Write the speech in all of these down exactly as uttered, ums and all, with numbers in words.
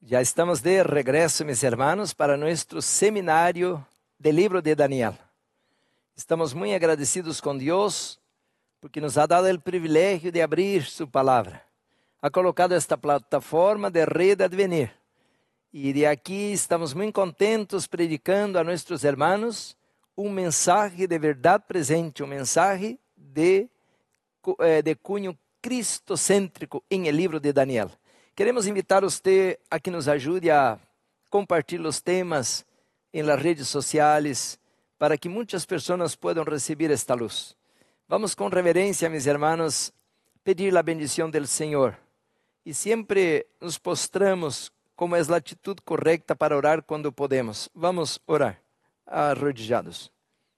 Ya estamos de regreso, mis hermanos, para nuestro seminario del libro de Daniel. Estamos muy agradecidos con Dios porque nos ha dado el privilegio de abrir su palabra. Ha colocado esta plataforma de Red Advenir. Y de aquí estamos muy contentos predicando a nuestros hermanos un mensaje de verdad presente, un mensaje de, de cunho cristocêntrico en el libro de Daniel. Queremos invitar a usted a que nos ajude a compartilhar los temas en las redes sociales para que muchas personas puedan recibir esta luz. Vamos con reverencia, mis hermanos, pedir la bendición del Señor. Y siempre nos postramos como es la actitud correcta para orar cuando podemos. Vamos orar, arrodillados.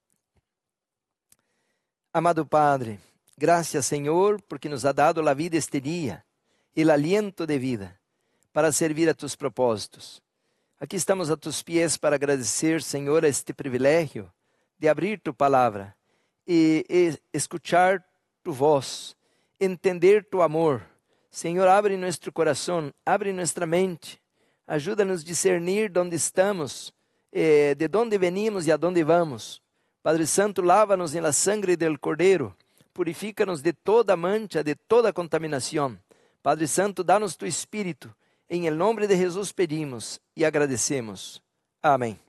Amado Padre, gracias, Señor, porque nos ha dado la vida este día. El aliento de vida para servir a tus propósitos. Aqui estamos a tus pies para agradecer, Senhor, este privilégio de abrir tu palavra e, e escuchar tu voz, entender tu amor. Senhor, abre nosso coração, abre nossa mente, ajuda-nos a discernir de onde estamos, eh, de onde venimos e a onde vamos. Padre Santo, lava-nos em la sangre del Cordeiro, purifica-nos de toda mancha, de toda contaminação. Padre Santo, dá-nos tu Espírito. Em el nome de Jesus pedimos e agradecemos. Amém.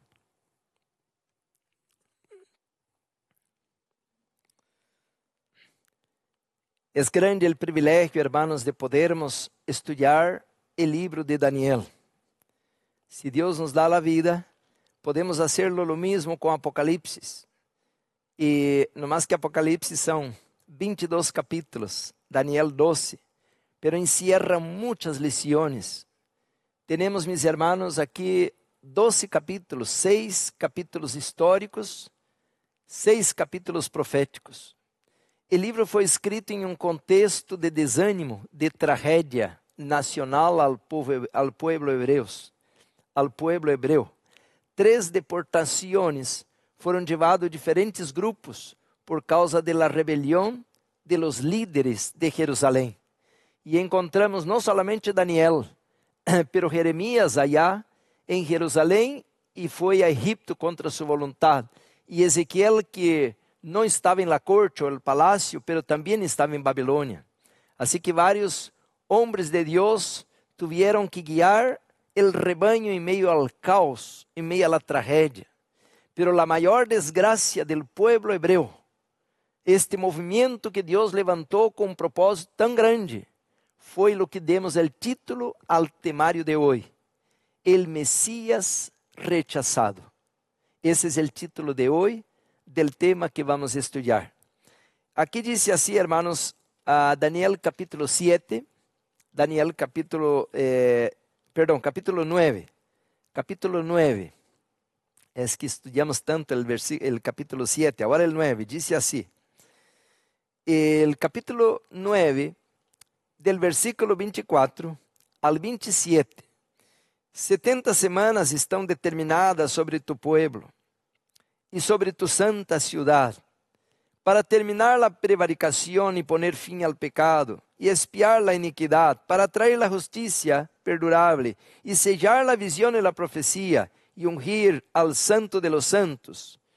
É grande o privilégio, hermanos, de podermos estudar o livro de Daniel. Se Deus nos dá a vida, podemos fazê-lo lo mesmo com Apocalipse. E no mais que Apocalipse são vinte e dois capítulos, Daniel doze. Pero encierra muitas lições. Temos, mis hermanos, aqui doze capítulos, seis capítulos históricos, seis capítulos proféticos. O livro foi escrito em um contexto de desânimo, de tragédia nacional ao povo, ao pueblo hebreus, ao pueblo hebreu. Três deportações foram levados a diferentes grupos por causa da rebelião de los líderes de Jerusalém. E encontramos não somente Daniel, pero Jeremias allá em Jerusalém e foi a Egipto contra sua vontade. E Ezequiel que não estava em la corte ou el palácio, pero também estava em Babilônia. Assim que vários homens de Deus tiveram que guiar el rebanho em meio ao caos, em meio à tragédia. Pero a maior desgraça del pueblo hebreu, este movimento que Deus levantou com um propósito tão grande, foi o que demos o título ao temário de hoje, El Mesías Rechazado. Esse é o título de hoje, del tema que vamos estudar. Aqui diz assim, hermanos, a Daniel capítulo siete, Daniel capítulo, eh, perdão, capítulo nueve, capítulo nueve, é que estudamos tanto o versículo, capítulo siete, agora o nueve, diz assim, o capítulo nueve, del versículo vinte e quatro al vinte e sete. setenta semanas estão determinadas sobre tu pueblo e sobre tu santa ciudad, para terminar a prevaricação e poner fim al pecado, e expiar la iniquidad, para traer la justicia perdurable, e sellar la visión e la profecía, e ungir al santo de los santos.